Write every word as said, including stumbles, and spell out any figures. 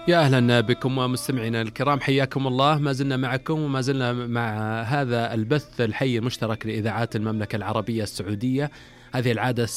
يا أهلا بكم مستمعينا الكرام، حياكم الله. ما زلنا معكم وما زلنا مع هذا البث الحي المشترك لإذاعات المملكة العربية السعودية. هذه العادة